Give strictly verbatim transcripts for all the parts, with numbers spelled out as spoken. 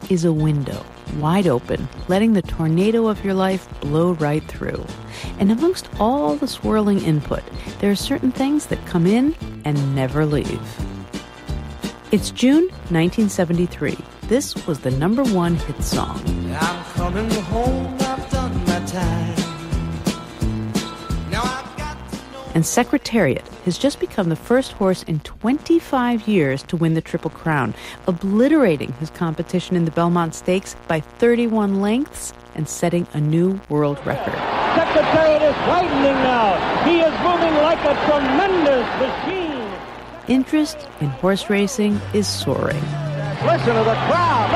is a window, wide open, letting the tornado of your life blow right through. And amongst all the swirling input, there are certain things that come in and never leave. It's June nineteen seventy-three. This was the number one hit song. I'm coming home, I've done my time. Now I've got to know. And Secretariat has just become the first horse in twenty-five years to win the Triple Crown, obliterating his competition in the Belmont Stakes by thirty-one lengths and setting a new world record. Secretariat is widening now. He is moving like a tremendous machine. Interest in horse racing is soaring. Listen to the crowd,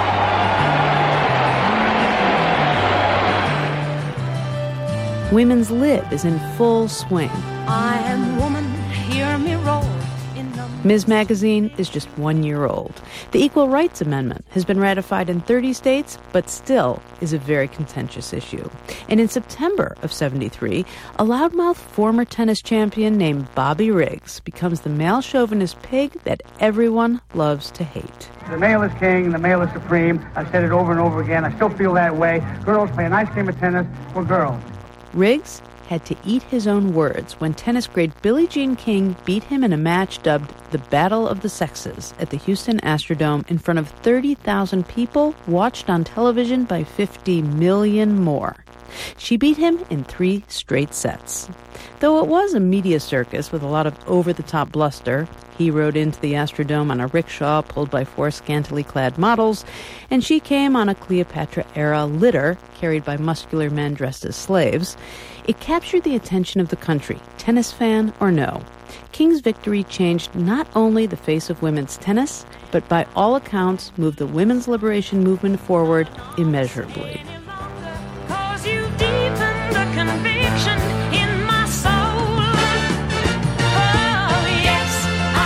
listen. Women's Lib is in full swing. I am woman, hear me roll. Miz Magazine is just one year old. The Equal Rights Amendment has been ratified in thirty states, but still is a very contentious issue. And in September of seventy-three, a loudmouth former tennis champion named Bobby Riggs becomes the male chauvinist pig that everyone loves to hate. The male is king, the male is supreme. I've said it over and over again. I still feel that way. Girls play a nice game of tennis. We're girls. Riggs had to eat his own words when tennis great Billie Jean King beat him in a match dubbed the Battle of the Sexes at the Houston Astrodome in front of thirty thousand people watched on television by fifty million more. She beat him in three straight sets. Though it was a media circus with a lot of over-the-top bluster, he rode into the Astrodome on a rickshaw pulled by four scantily clad models, and she came on a Cleopatra-era litter carried by muscular men dressed as slaves. It captured the attention of the country, tennis fan or no. King's victory changed not only the face of women's tennis, but by all accounts moved the women's liberation movement forward immeasurably. Conviction in my soul. Oh, yes,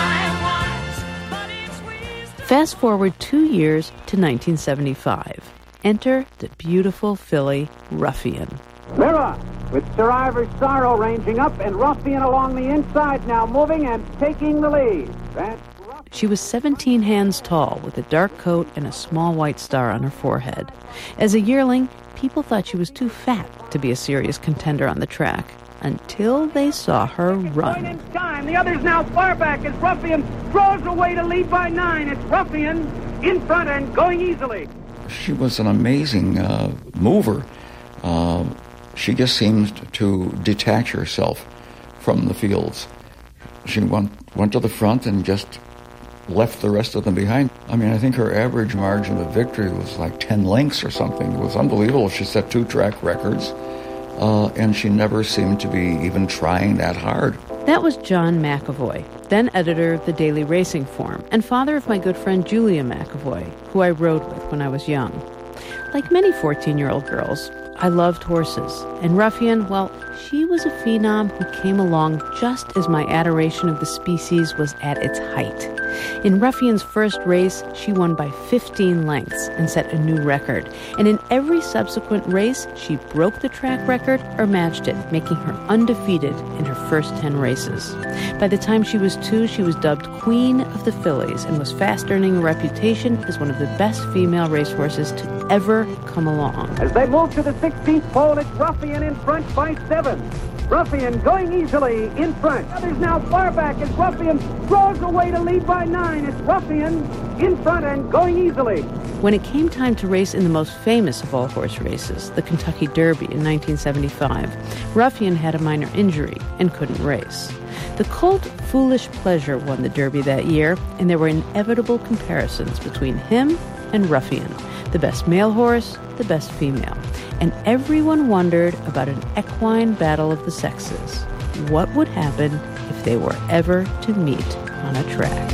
I was, but it's wisdom. Fast forward two years to nineteen seventy-five. Enter the beautiful filly Ruffian. Mirror, with Sir Ivor's Sorrow ranging up and Ruffian along the inside now moving and taking the lead. That's She was seventeen hands tall with a dark coat and a small white star on her forehead. As a yearling, people thought she was too fat to be a serious contender on the track until they saw her run. in time. The other's now far back as Ruffian throws away to lead by nine. It's Ruffian in front and going easily. She was an amazing uh, mover. Uh, she just seemed to detach herself from the fields. She went, went to the front and just left the rest of them behind. I mean, I think her average margin of victory was like ten lengths or something. It was unbelievable. She set two track records, uh, and she never seemed to be even trying that hard. That was John McAvoy, then editor of the Daily Racing Form, and father of my good friend Julia McAvoy, who I rode with when I was young. Like many fourteen-year-old girls, I loved horses, and Ruffian, well, she was a phenom who came along just as my adoration of the species was at its height. In Ruffian's first race, she won by fifteen lengths and set a new record. And in every subsequent race, she broke the track record or matched it, making her undefeated in her first ten races. By the time she was two, she was dubbed Queen of the Fillies and was fast earning a reputation as one of the best female racehorses to ever come along. As they move to the sixteenth pole, it's Ruffian in front by seven. Ruffian going easily in front. Others now far back as Ruffian throws away to lead by nine. It's Ruffian in front and going easily. When it came time to race in the most famous of all horse races, the Kentucky Derby in nineteen seventy-five, Ruffian had a minor injury and couldn't race. The colt Foolish Pleasure won the Derby that year, and there were inevitable comparisons between him and Ruffian, the best male horse, the best female. And everyone wondered about an equine battle of the sexes. What would happen if they were ever to meet on a track?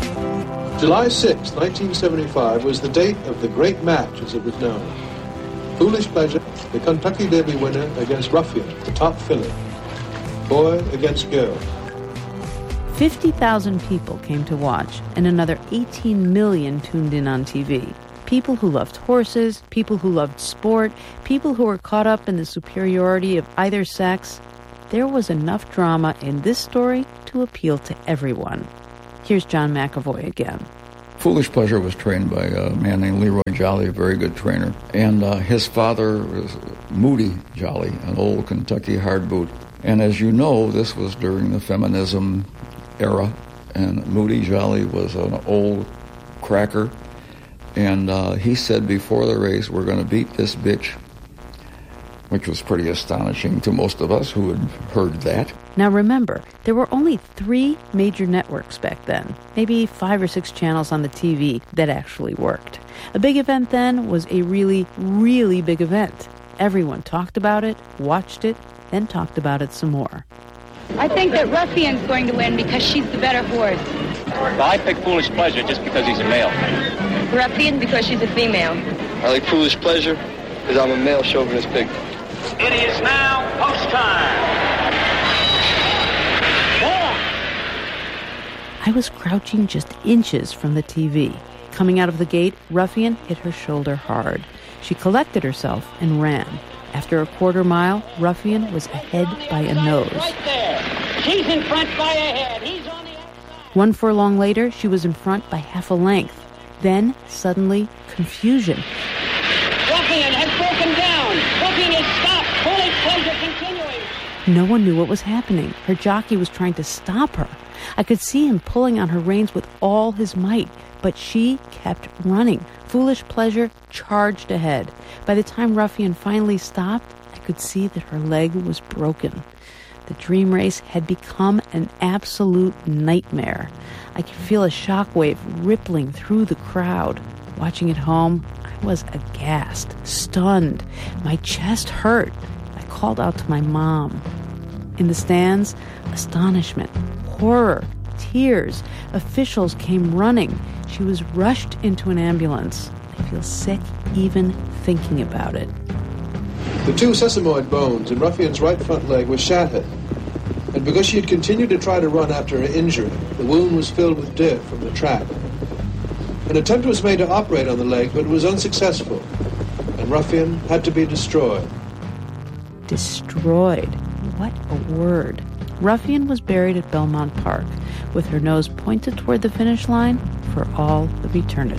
July sixth, nineteen seventy-five was the date of the great match, as it was known. Foolish Pleasure, the Kentucky Derby winner, against Ruffian, the top filly. Boy against girl. fifty thousand people came to watch, and another eighteen million tuned in on T V. People who loved horses, people who loved sport, people who were caught up in the superiority of either sex. There was enough drama in this story to appeal to everyone. Here's John McAvoy again. Foolish Pleasure was trained by a man named Leroy Jolly, a very good trainer. And uh, his father was Moody Jolly, an old Kentucky hard boot. And as you know, this was during the feminism era, and Moody Jolly was an old cracker. And uh, he said before the race, we're going to beat this bitch, which was pretty astonishing to most of us who had heard that. Now remember, there were only three major networks back then, maybe five or six channels on the T V that actually worked. A big event then was a really, really big event. Everyone talked about it, watched it, then talked about it some more. I think that Ruffian's going to win because she's the better horse. Well, I pick Foolish Pleasure just because he's a male. Ruffian because she's a female. I like Foolish Pleasure because I'm a male chauvinist pig. It is now post time. I was crouching just inches from the T V. Coming out of the gate, Ruffian hit her shoulder hard. She collected herself and ran. After a quarter mile, Ruffian was ahead by a nose. Right there. She's in front by a head. He's on the outside. One furlong later, she was in front by half a length. Then, suddenly, confusion. Ruffian has broken down. Ruffian is stopped. Foolish Pleasure continuing. No one knew what was happening. Her jockey was trying to stop her. I could see him pulling on her reins with all his might, but she kept running. Foolish Pleasure charged ahead. By the time Ruffian finally stopped, I could see that her leg was broken. The dream race had become an absolute nightmare. I could feel a shockwave rippling through the crowd. Watching at home, I was aghast, stunned. My chest hurt. I called out to my mom. In the stands, astonishment, horror, tears. Officials came running. She was rushed into an ambulance. I feel sick even thinking about it. The two sesamoid bones in Ruffian's right front leg were shattered, and because she had continued to try to run after her injury, the wound was filled with dirt from the track. An attempt was made to operate on the leg, but it was unsuccessful, and Ruffian had to be destroyed. Destroyed. What a word. Ruffian was buried at Belmont Park, with her nose pointed toward the finish line for all of eternity.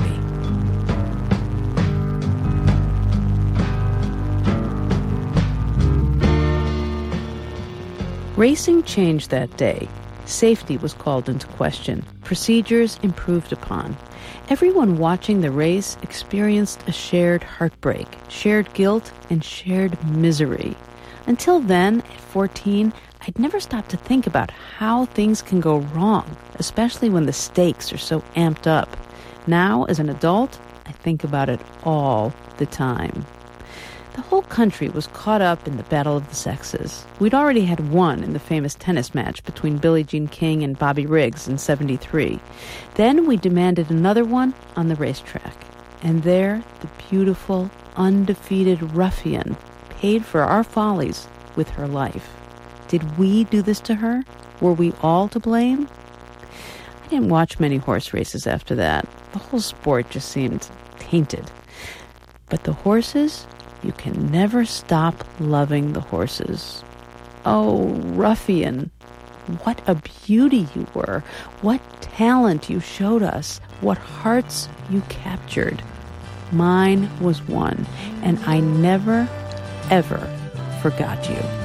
Racing changed that day. Safety was called into question. Procedures improved upon. Everyone watching the race experienced a shared heartbreak, shared guilt, and shared misery. Until then, at fourteen, I'd never stopped to think about how things can go wrong, especially when the stakes are so amped up. Now, as an adult, I think about it all the time. The whole country was caught up in the battle of the sexes. We'd already had one in the famous tennis match between Billie Jean King and Bobby Riggs in seventy-three. Then we demanded another one on the racetrack. And there, the beautiful, undefeated Ruffian paid for our follies with her life. Did we do this to her? Were we all to blame? I didn't watch many horse races after that. The whole sport just seemed tainted. But the horses, you can never stop loving the horses. Oh, Ruffian, what a beauty you were. What talent you showed us. What hearts you captured. Mine was one, and I never, ever forgot you.